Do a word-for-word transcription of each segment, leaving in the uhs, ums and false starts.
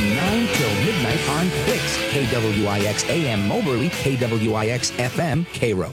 nine till midnight on Quicks, K W I X A M Moberly, K W I X F M Cairo.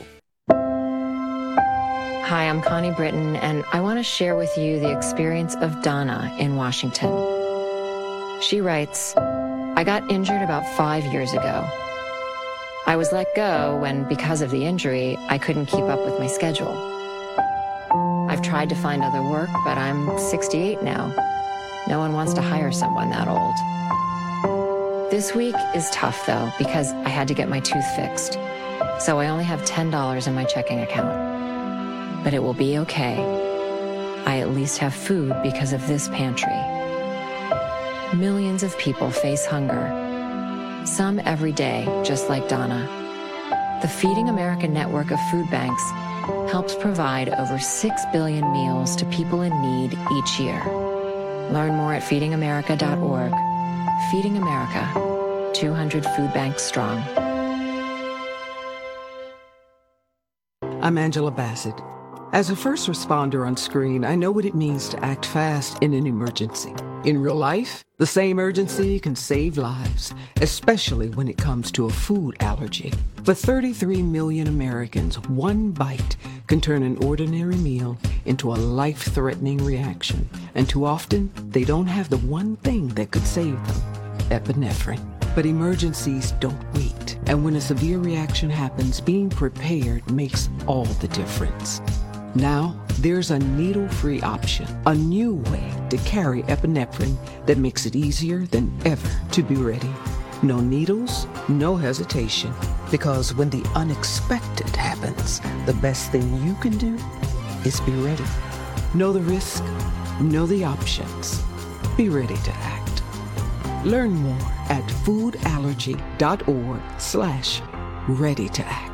Hi, I'm Connie Britton, and I want to share with you the experience of Donna in Washington. She writes, I got injured about five years ago. I was let go when, because of the injury, I couldn't keep up with my schedule. I've tried to find other work, but I'm sixty-eight now. No one wants to hire someone that old. This week is tough, though, because I had to get my tooth fixed. So I only have ten dollars in my checking account. But it will be okay. I at least have food because of this pantry. Millions of people face hunger, some every day, just like Donna. The Feeding America network of food banks helps provide over six billion meals to people in need each year. Learn more at feeding america dot org. Feeding America, two hundred food banks strong. I'm Angela Bassett. As a first responder on screen, I know what it means to act fast in an emergency. In real life, the same urgency can save lives, especially when it comes to a food allergy. For thirty-three million Americans, one bite can turn an ordinary meal into a life-threatening reaction. And too often, they don't have the one thing that could save them, epinephrine. But emergencies don't wait. And when a severe reaction happens, being prepared makes all the difference. Now, there's a needle-free option, a new way to carry epinephrine that makes it easier than ever to be ready. No needles, no hesitation, because when the unexpected happens, the best thing you can do is be ready. Know the risk, know the options. Be ready to act. Learn more at foodallergy.org slash ready to act.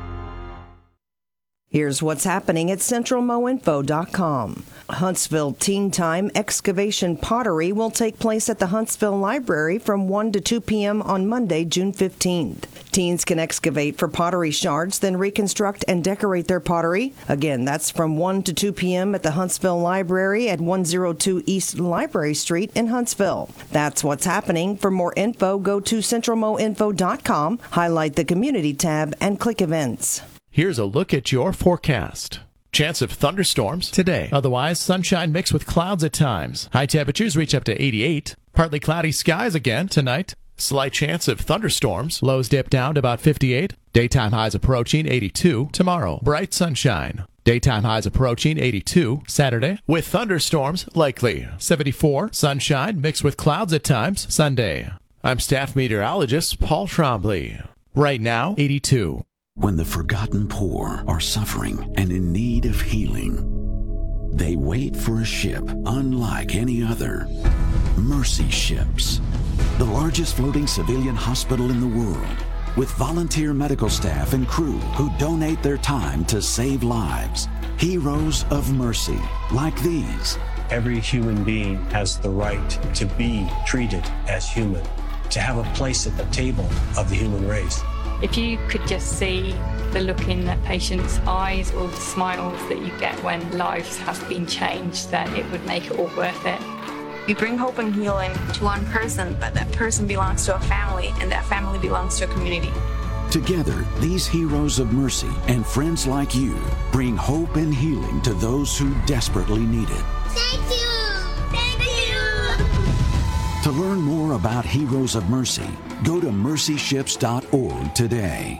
Here's what's happening at central mo info dot com. Huntsville Teen Time Excavation Pottery will take place at the Huntsville Library from one to two p.m. on Monday, June fifteenth. Teens can excavate for pottery shards, then reconstruct and decorate their pottery. Again, that's from one to two p.m. at the Huntsville Library at one oh two East Library Street in Huntsville. That's what's happening. For more info, go to central mo info dot com, highlight the Community tab, and click Events. Here's a look at your forecast. Chance of thunderstorms today. Otherwise, sunshine mixed with clouds at times. High temperatures reach up to eighty-eight. Partly cloudy skies again tonight. Slight chance of thunderstorms. Lows dip down to about fifty-eight. Daytime highs approaching eighty-two. Tomorrow, bright sunshine. Daytime highs approaching eighty-two. Saturday, with thunderstorms likely. seventy-four. Sunshine mixed with clouds at times. Sunday. I'm staff meteorologist Paul Trombley. Right now, eighty-two. When the forgotten poor are suffering and in need of healing, they wait for a ship unlike any other. Mercy Ships, the largest floating civilian hospital in the world, with volunteer medical staff and crew who donate their time to save lives. Heroes of Mercy, like these. Every human being has the right to be treated as human, to have a place at the table of the human race. If you could just see the look in that patient's eyes or the smiles that you get when lives have been changed, then it would make it all worth it. We bring hope and healing to one person, but that person belongs to a family, and that family belongs to a community. Together, these heroes of mercy and friends like you bring hope and healing to those who desperately need it. Thank you! Thank you! To learn more about Heroes of Mercy, go to mercy ships dot org today.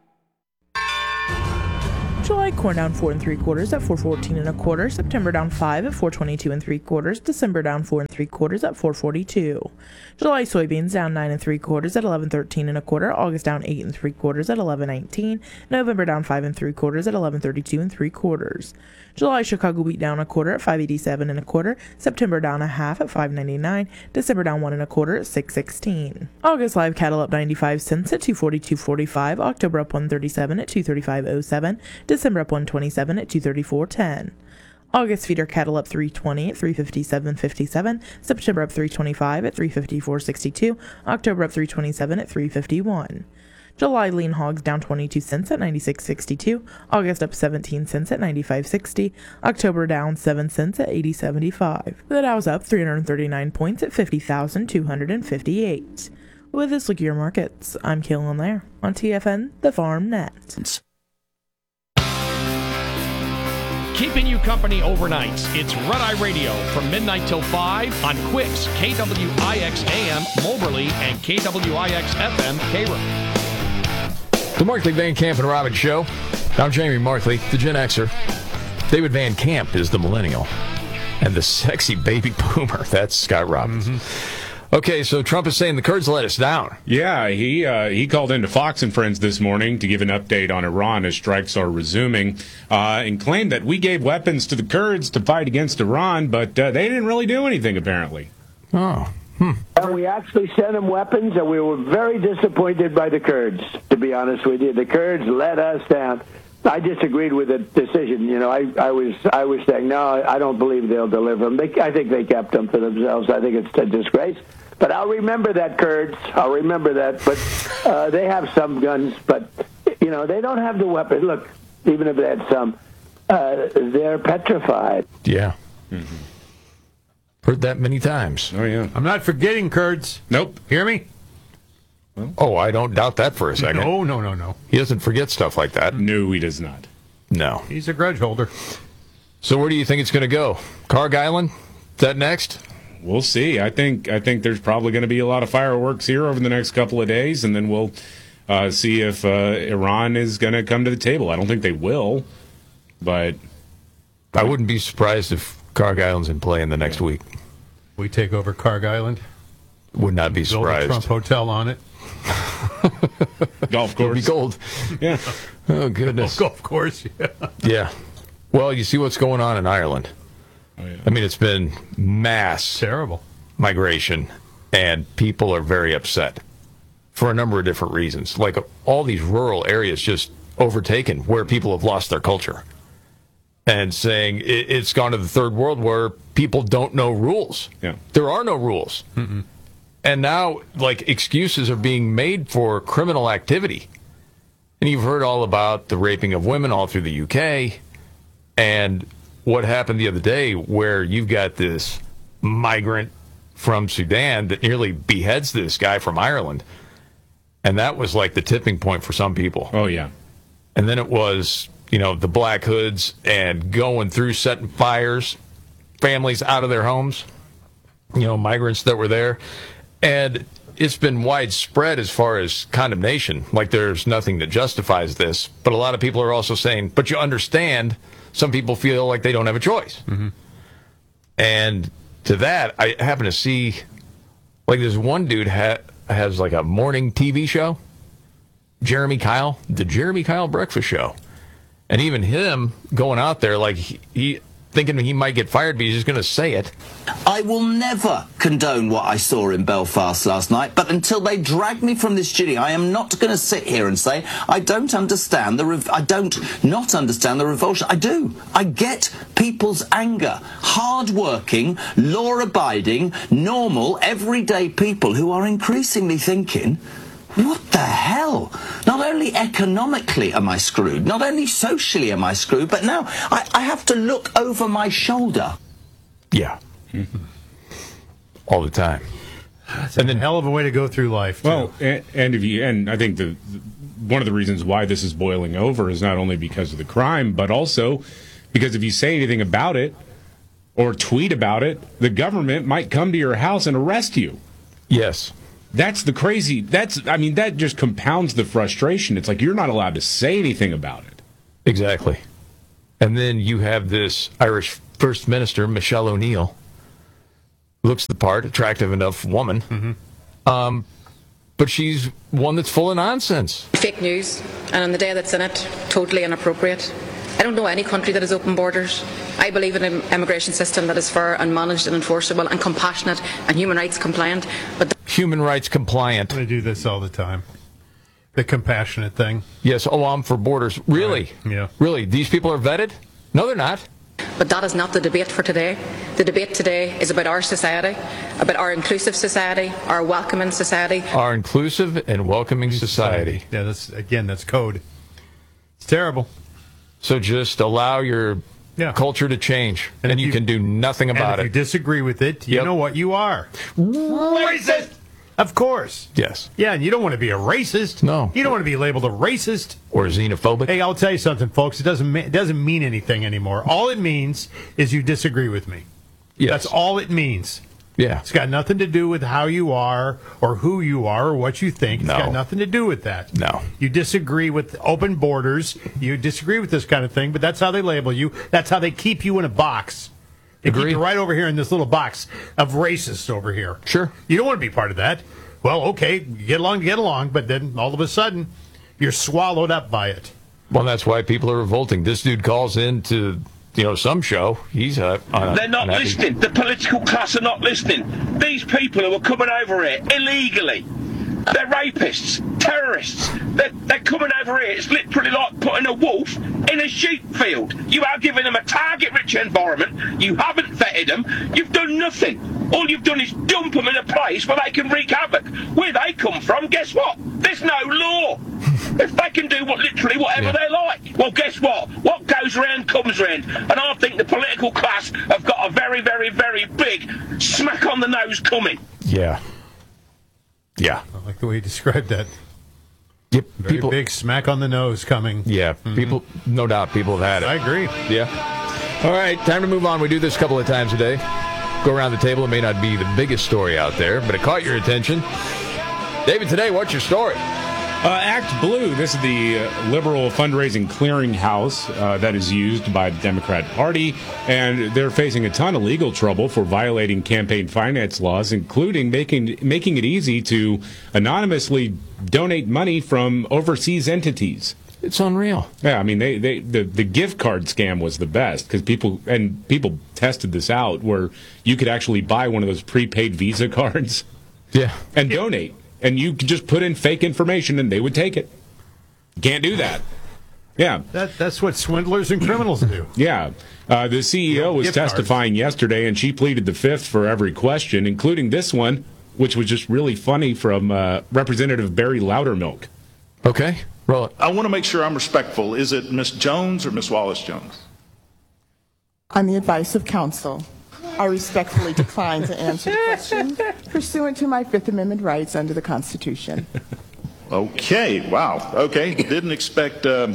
July corn down four and three quarters at four fourteen and a quarter. September down five at four twenty-two and three quarters. December down four and three quarters at four forty-two. July soybeans down nine and three quarters at eleven thirteen and a quarter. August down eight and three quarters at eleven nineteen. November down five and three quarters at eleven thirty-two and three quarters. July Chicago wheat down a quarter at five eighty-seven and a quarter. September down a half at five ninety-nine. December down one and a quarter at six sixteen. August live cattle up ninety-five cents at two forty-two forty-five. October up one thirty-seven at two thirty-five oh seven. December up one twenty-seven at two thirty-four ten. August feeder cattle up three twenty at three fifty-seven fifty-seven. September up three twenty-five at three fifty-four sixty-two. October up three twenty-seven at three fifty-one. July lean hogs down twenty-two cents at ninety-six sixty-two. August up seventeen cents at ninety-five sixty. October down seven cents at eighty seventy-five. The Dow's up three hundred thirty-nine points at fifty thousand two hundred fifty-eight. With this look at your markets, I'm Kaylin Lair on T F N, the Farm Net. Keeping you company overnight. It's Red Eye Radio from midnight till five on Quicks, K W I X A M, Moberly, and K W I X F M, Cairo. The Markley, Van Camp, and Robbins Show. I'm Jamie Markley, the Gen Xer. David Van Camp is the millennial. And the sexy baby boomer, that's Scott Robbins. Mm-hmm. Okay, so Trump is saying the Kurds let us down. Yeah, he uh, he called into Fox and Friends this morning to give an update on Iran as strikes are resuming, uh, and claimed that we gave weapons to the Kurds to fight against Iran, but uh, they didn't really do anything, apparently. Oh, hmm. And we actually sent them weapons, and we were very disappointed by the Kurds, to be honest with you. The Kurds let us down. I disagreed with the decision. You know, I, I was I was saying, no, I don't believe they'll deliver them. They, I think they kept them for themselves. I think it's a disgrace. But I'll remember that, Kurds. I'll remember that. But uh, they have some guns, but, you know, they don't have the weapons. Look, even if they had some, uh, they're petrified. Yeah. Mm-hmm. Heard that many times. Oh, yeah. I'm not forgetting Kurds. Nope. Hear me? Well, oh, I don't doubt that for a second. No, no, no, no. He doesn't forget stuff like that. No, he does not. No. He's a grudge holder. So where do you think it's going to go? Karg Island? Is that next? We'll see. I think I think there's probably going to be a lot of fireworks here over the next couple of days, and then we'll uh, see if uh, Iran is going to come to the table. I don't think they will, but I wouldn't be surprised if Karg Island's in play in the next yeah. week. We take over Karg Island. Would not be Build surprised. A Trump hotel on it. Golf course. It'll be gold. Yeah. Oh goodness. Oh, golf course. Yeah. Yeah. Well, you see what's going on in Ireland. Oh, yeah. I mean, it's been mass terrible migration, and people are very upset for a number of different reasons. Like all these rural areas just overtaken where people have lost their culture, and saying it's gone to the third world where people don't know rules. Yeah. There are no rules. Mm-mm. And now, like, excuses are being made for criminal activity. And you've heard all about the raping of women all through the U K, and what happened the other day where you've got this migrant from Sudan that nearly beheads this guy from Ireland. And that was like the tipping point for some people. Oh, yeah. And then it was, you know, the Black Hoods and going through setting fires, families out of their homes, you know, migrants that were there. And it's been widespread as far as condemnation. Like there's nothing that justifies this. But a lot of people are also saying, but you understand, some people feel like they don't have a choice. Mm-hmm. And to that, I happen to see, like this one dude ha- has like a morning T V show, Jeremy Kyle, the Jeremy Kyle Breakfast Show. And even him going out there, like he, he thinking he might get fired, but he's just going to say it. I will never condone what I saw in Belfast last night, but until they drag me from this studio, I am not going to sit here and say I don't understand the rev- I don't not understand the revulsion. I do. I get people's anger. Hard-working, law-abiding, normal, everyday people who are increasingly thinking, what the hell? Not only economically am I screwed, not only socially am I screwed, but now I, I have to look over my shoulder. Yeah. Mm-hmm. All the time. That's and then hell of a way to go through life, too. Well, and, and if you and I think the, the one of the reasons why this is boiling over is not only because of the crime, but also because if you say anything about it or tweet about it, the government might come to your house and arrest you. Yes. That's the crazy, that's, I mean, that just compounds the frustration. It's like you're not allowed to say anything about it. Exactly. And then you have this Irish First Minister, Michelle O'Neill, looks the part, attractive enough woman, mm-hmm. um, but she's one that's full of nonsense. Fake news, and on the day that's in it, totally inappropriate. I don't know any country that has open borders. I believe in an immigration system that is fair and managed and enforceable and compassionate and human rights compliant. But the- human rights compliant. They do this all the time. The compassionate thing. Yes. Oh, I'm for borders. Really? Right. Yeah. Really? These people are vetted? No, they're not. But that is not the debate for today. The debate today is about our society, about our inclusive society, our welcoming society. Our inclusive and welcoming society. Yeah, that's again, that's code. It's terrible. So just allow your yeah. culture to change, and, and you, you can do nothing about and if it. If you disagree with it, you yep. know what you are. Racist! Of course. Yes. Yeah, and you don't want to be a racist. No. You don't want to be labeled a racist. Or xenophobic. Hey, I'll tell you something, folks. It doesn't, it doesn't mean anything anymore. All it means is you disagree with me. Yes. That's all it means. Yeah. It's got nothing to do with how you are or who you are or what you think. It's no. got nothing to do with that. No. You disagree with open borders. You disagree with this kind of thing, but that's how they label you. That's how they keep you in a box. They Agreed. keep you right over here in this little box of racists over here. Sure. You don't want to be part of that. Well, okay, get along, get along, but then all of a sudden, you're swallowed up by it. Well, that's why people are revolting. This dude calls in to, you know, some show. He's uh, on They're not unhappy. listening. The political class are not listening. These people who are coming over here illegally, they're rapists, terrorists. They're, they're coming over here. It's literally like putting a wolf in a sheep field. You are giving them a target-rich environment. You haven't vetted them. You've done nothing. All you've done is dump them in a place where they can wreak havoc. Where they come from, guess what? There's no law. If they can do what literally whatever yeah. they like, well, guess what? What goes around comes around. And I think the political class have got a very, very, very big smack on the nose coming. Yeah. Yeah. I like the way you described that. Yep. Very people, big smack on the nose coming. Yeah. Mm-hmm. People, no doubt, people have had it. I agree. Yeah. All right, time to move on. We do this a couple of times a day. Go around the table. It may not be the biggest story out there, but it caught your attention. David, today, what's your story? Uh, Act Blue. This is the uh, liberal fundraising clearinghouse uh, that is used by the Democrat Party, and they're facing a ton of legal trouble for violating campaign finance laws, including making making it easy to anonymously donate money from overseas entities. It's unreal. Yeah, I mean, they, they the, the gift card scam was the best because people and people tested this out where you could actually buy one of those prepaid Visa cards, yeah, and donate. And you could just put in fake information and they would take it. Can't do that. Yeah. That, that's what swindlers and criminals do. Yeah. Uh, the C E O was Gift testifying cards. yesterday, and she pleaded the fifth for every question, including this one, which was just really funny from uh, Representative Barry Loudermilk. Okay. Roll it. I want to make sure I'm respectful. Is it Miss Jones or Miss Wallace-Jones? On the advice of counsel, I respectfully decline to answer the question pursuant to my Fifth Amendment rights under the Constitution. Okay. Wow. Okay. Didn't expect um,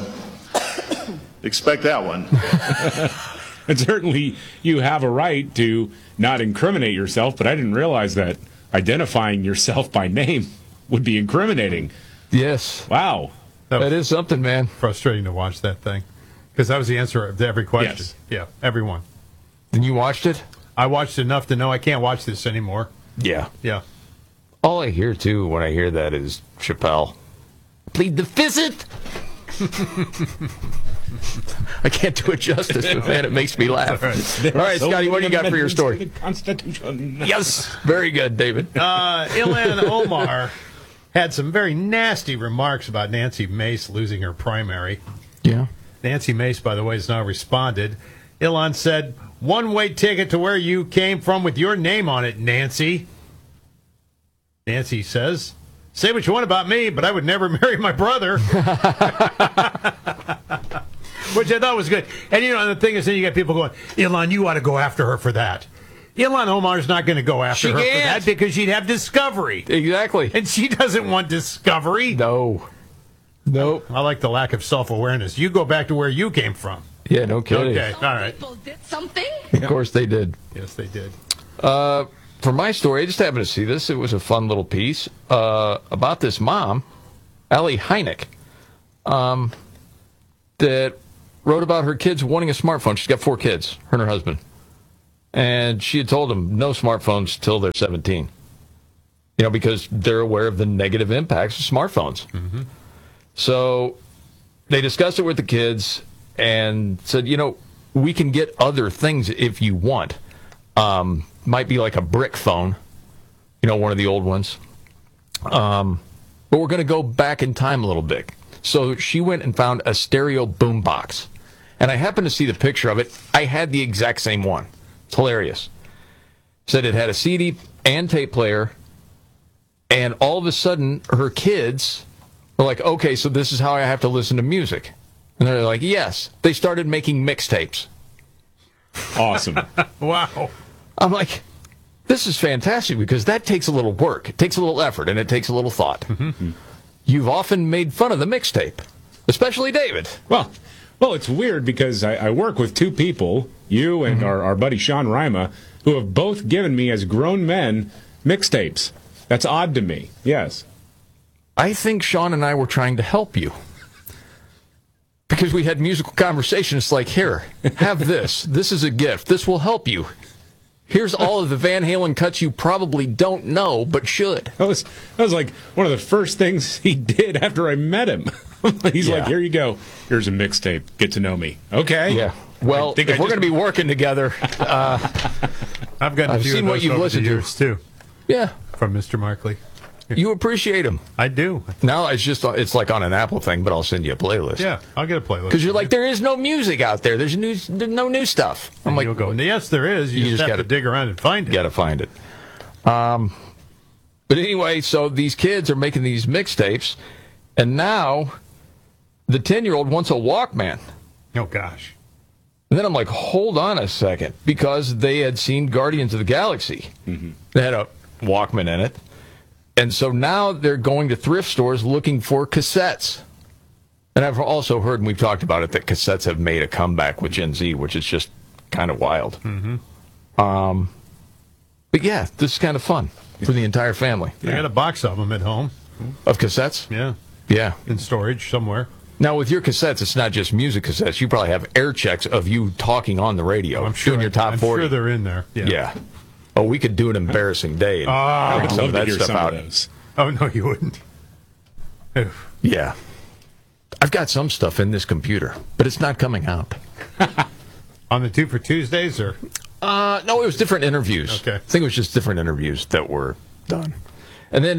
expect that one. And certainly you have a right to not incriminate yourself, but I didn't realize that identifying yourself by name would be incriminating. Yes. Wow. That, that is something, man. Frustrating to watch that thing. Because that was the answer to every question. Yes. Yeah, everyone. And you watched it? I watched enough to know I can't watch this anymore. Yeah. Yeah. All I hear, too, when I hear that is Chappelle. Plead the fifth. I can't do it justice, but man, it makes me laugh. All right, All right Scotty, what do you got for your story? Constitution. Yes. Very good, David. Uh, Ilhan Omar had some very nasty remarks about Nancy Mace losing her primary. Yeah. Nancy Mace, by the way, has now responded. Ilhan said, one-way ticket to where you came from with your name on it, Nancy. Nancy says, say what you want about me, but I would never marry my brother. Which I thought was good. And, you know, the thing is, then you got people going, Ilhan, you ought to go after her for that. Ilhan Omar's not going to go after she her can't. for that because she'd have discovery. Exactly. And she doesn't want discovery. No. Nope. I like the lack of self-awareness. You go back to where you came from. Yeah, no kidding. Okay, all right. People did something? Of course they did. Yes, they did. Uh, for my story, I just happened to see this. It was a fun little piece uh, about this mom, Allie Hynek, um, that wrote about her kids wanting a smartphone. She's got four kids, her and her husband. And she had told them no smartphones till they're seventeen. You know, because they're aware of the negative impacts of smartphones. Mm-hmm. So they discussed it with the kids and said, you know, we can get other things if you want. Um, might be like a brick phone, you know, one of the old ones. Um, but we're going to go back in time a little bit. So she went and found a stereo boombox. And I happened to see the picture of it. I had the exact same one. It's hilarious. Said it had a C D and tape player, and all of a sudden, her kids were like, okay, so this is how I have to listen to music. And they're like, yes. They started making mixtapes. Awesome. Wow. I'm like, this is fantastic, because that takes a little work. It takes a little effort, and it takes a little thought. Mm-hmm. You've often made fun of the mixtape, especially David. Well, well, it's weird because I, I work with two people, you and mm-hmm. our, our buddy Sean Rima, who have both given me, as grown men, mixtapes. That's odd to me. Yes. I think Sean and I were trying to help you. Because we had musical conversations like, here, have this. This is a gift. This will help you. Here's all of the Van Halen cuts you probably don't know, but should. That was, that was like one of the first things he did after I met him. He's yeah. like, here you go. Here's a mixtape. Get to know me. Okay. Yeah. Well, if I we're going to be working together, uh, I've gotten a I've few seen of those what you've over listened the years, to. too. Yeah. From Mister Markley. You appreciate him. I do. Now it's just it's like on an Apple thing, but I'll send you a playlist. Yeah, I'll get a playlist. Because you're like, there is no music out there. There's new, there's no new stuff. I'm and like, you'll go, yes, there is. You, you just, just have gotta, to dig around and find it. Got to find it. Um, but anyway, so these kids are making these mixtapes, and now the ten-year-old wants a Walkman. Oh, gosh. And then I'm like, hold on a second, because they had seen Guardians of the Galaxy. Mm-hmm. They had a Walkman in it. And so now they're going to thrift stores looking for cassettes. And I've also heard, and we've talked about it, that cassettes have made a comeback with Gen Z, which is just kind of wild. Mm-hmm. Um, but yeah, this is kind of fun for the entire family. I got a box of them at home. Of cassettes? Yeah. Yeah. In storage somewhere. Now, with your cassettes, it's not just music cassettes. You probably have air checks of you talking on the radio. I'm sure doing your top I'm forty. sure they're in there. Yeah. yeah. Oh, we could do an embarrassing day and oh, I would some love of to that hear stuff some out. of those. Oh, no, you wouldn't. Yeah. I've got some stuff in this computer, but it's not coming out. On the Two for Tuesdays, or? Uh, no, it was different interviews. Okay. I think it was just different interviews that were done. And then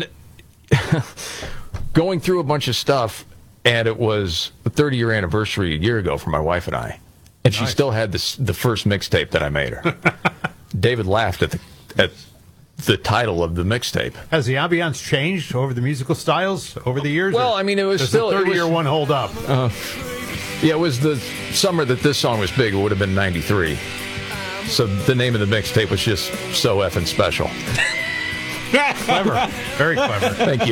going through a bunch of stuff, and it was the thirty-year anniversary a year ago for my wife and I, and nice. She still had this, the first mixtape that I made her. David laughed at the at the title of the mixtape. Has the ambiance changed over the musical styles over the years? Well, I mean, it was does still the thirty-year was, one hold up. Uh, yeah, it was the summer that this song was big. It would have been ninety-three. So the name of the mixtape was just So Effing Special. Clever. Very clever. Thank you.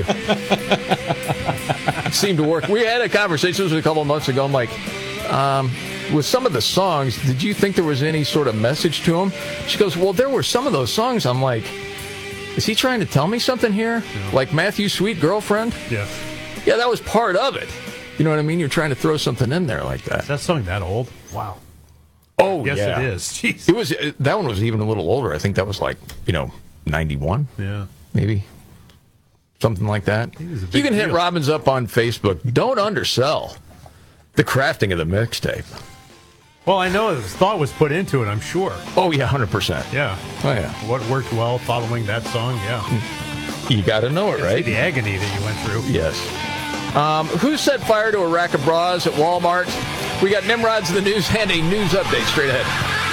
It seemed to work. We had a conversation this was a couple of months ago. I'm like, um, with some of the songs, did you think there was any sort of message to them? She goes, well, there were some of those songs. I'm like, is he trying to tell me something here? No. Like Matthew's Sweet Girlfriend? Yeah. Yeah, that was part of it. You know what I mean? You're trying to throw something in there like that. Is that song that old? Wow. Oh, yes, yeah. it is. Jeez. It was, that one was even a little older. I think that was like, you know, ninety-one? Yeah. Maybe. Something like that. You can deal. hit Robbins up on Facebook. Don't undersell the crafting of the mixtape. Well, I know thought was put into it, I'm sure. Oh, yeah, one hundred percent. Yeah. Oh, yeah. What worked well following that song, yeah. You got to know it, right? The agony that you went through. Yes. Um, who set fire to a rack of bras at Walmart? We got Nimrod's the News and a news update straight ahead.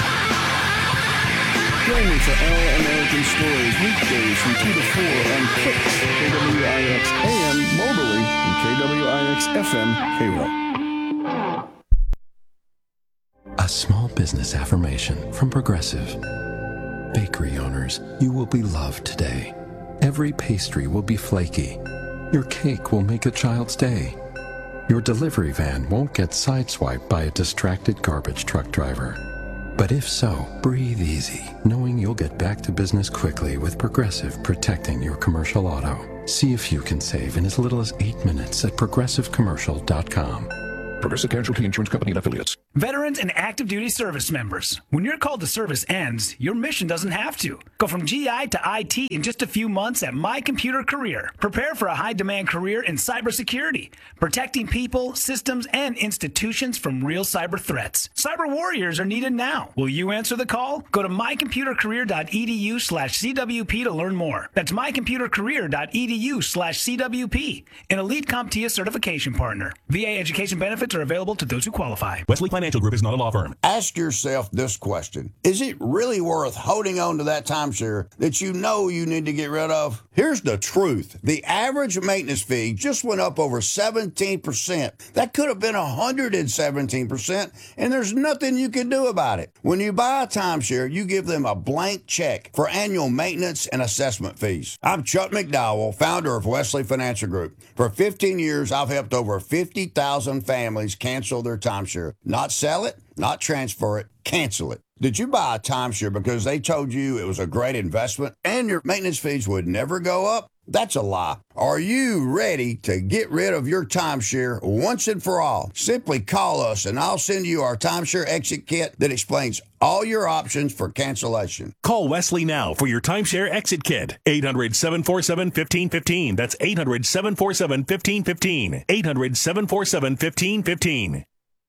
Join me for All American Stories weekdays from two to four on Kicks, K W I X A M, Moberly, and K W I X F M, Cairo. A small business affirmation from Progressive. Bakery owners, you will be loved today. Every pastry will be flaky. Your cake will make a child's day. Your delivery van won't get sideswiped by a distracted garbage truck driver. But if so, breathe easy, knowing you'll get back to business quickly with Progressive protecting your commercial auto. See if you can save in as little as eight minutes at progressive commercial dot com. Progressive Casualty Insurance Company and Affiliates. Veterans and active duty service members. When your call to service ends, your mission doesn't have to. Go from G I to I T in just a few months at My Computer Career. Prepare for a high-demand career in cybersecurity, protecting people, systems, and institutions from real cyber threats. Cyber warriors are needed now. Will you answer the call? Go to my computer career dot e d u slash c w p to learn more. That's my computer career dot e d u slash c w p. An Elite CompTIA certification partner. V A education benefits are available to those who qualify. Wesley Planning Financial Group is not a law firm. Ask yourself this question. Is it really worth holding on to that timeshare that you know you need to get rid of? Here's the truth. The average maintenance fee just went up over seventeen percent. That could have been one hundred seventeen percent, and there's nothing you can do about it. When you buy a timeshare, you give them a blank check for annual maintenance and assessment fees. I'm Chuck McDowell, founder of Wesley Financial Group. For fifteen years, I've helped over fifty thousand families cancel their timeshare. Not sell it, not transfer it, cancel it. Did you buy a timeshare because they told you it was a great investment and your maintenance fees would never go up? That's a lie. Are you ready to get rid of your timeshare once and for all? Simply call us and I'll send you our timeshare exit kit that explains all your options for cancellation. Call Wesley now for your timeshare exit kit. eight hundred, seven four seven, one five one five. That's eight hundred, seven four seven, one five one five. eight hundred, seven four seven, one five one five.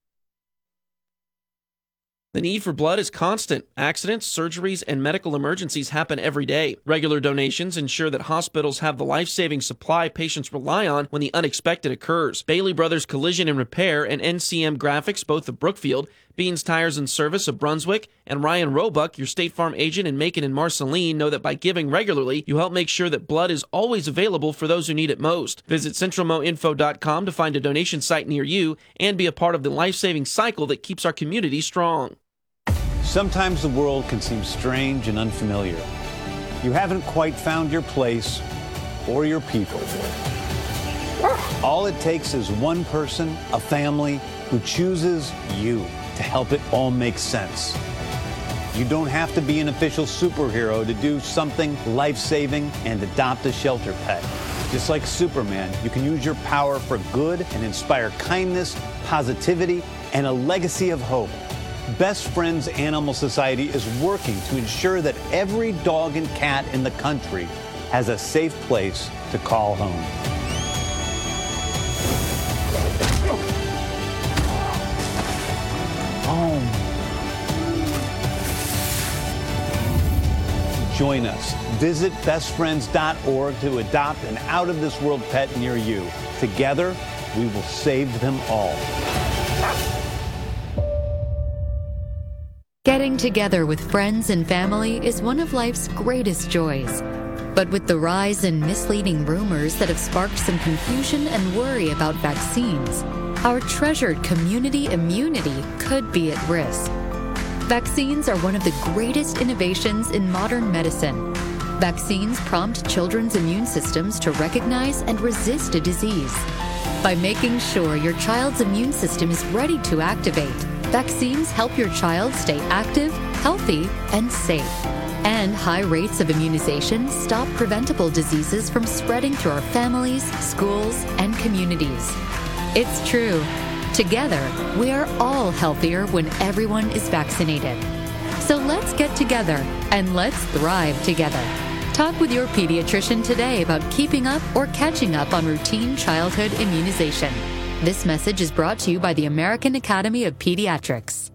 The need for blood is constant. Accidents, surgeries, and medical emergencies happen every day. Regular donations ensure that hospitals have the life-saving supply patients rely on when the unexpected occurs. Bailey Brothers Collision and Repair and N C M Graphics, both of Brookfield, Beans Tires and Service of Brunswick, and Ryan Roebuck, your State Farm agent in Macon and Marceline, know that by giving regularly, you help make sure that blood is always available for those who need it most. Visit central mo info dot com to find a donation site near you and be a part of the life-saving cycle that keeps our community strong. Sometimes the world can seem strange and unfamiliar. You haven't quite found your place or your people. All it takes is one person, a family, who chooses you to help it all make sense. You don't have to be an official superhero to do something life-saving and adopt a shelter pet. Just like Superman, you can use your power for good and inspire kindness, positivity, and a legacy of hope. Best Friends Animal Society is working to ensure that every dog and cat in the country has a safe place to call home. Home. Join us. Visit best friends dot org to adopt an out-of-this-world pet near you. Together, we will save them all. Getting together with friends and family is one of life's greatest joys. But with the rise in misleading rumors that have sparked some confusion and worry about vaccines, our treasured community immunity could be at risk. Vaccines are one of the greatest innovations in modern medicine. Vaccines prompt children's immune systems to recognize and resist a disease. By making sure your child's immune system is ready to activate, vaccines help your child stay active, healthy, and safe. And high rates of immunization stop preventable diseases from spreading through our families, schools, and communities. It's true. Together, we are all healthier when everyone is vaccinated. So let's get together and let's thrive together. Talk with your pediatrician today about keeping up or catching up on routine childhood immunization. This message is brought to you by the American Academy of Pediatrics.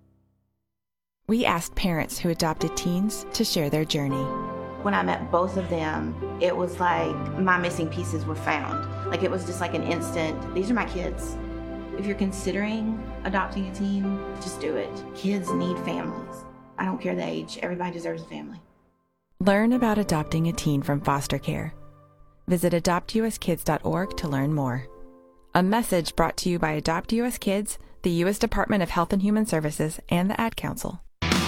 We asked parents who adopted teens to share their journey. When I met both of them, it was like my missing pieces were found. Like it was just like an instant, these are my kids. If you're considering adopting a teen, just do it. Kids need families. I don't care the age, everybody deserves a family. Learn about adopting a teen from foster care. Visit adopt u s kids dot org to learn more. A message brought to you by Adopt U S Kids, the U S Department of Health and Human Services, and the Ad Council.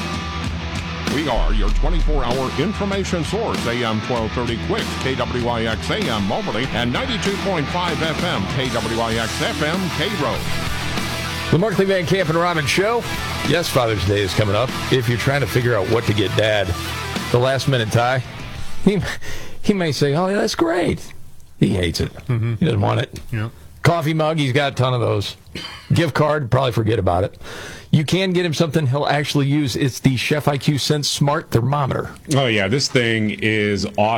We are your twenty-four hour information source, A M twelve thirty Quicks, K W I X A M Moberly, and ninety-two point five F M, K W I X F M, K-Road. The Markley Van Camp and Robbins Show. Yes, Father's Day is coming up. If you're trying to figure out what to get Dad, the last minute tie, he, he may say, oh, yeah, that's great. He hates it. Mm-hmm. He doesn't want it. Yeah. Coffee mug, he's got a ton of those. Gift card, probably forget about it. You can get him something he'll actually use. It's the Chef I Q Sense Smart Thermometer. Oh, yeah, this thing is awesome.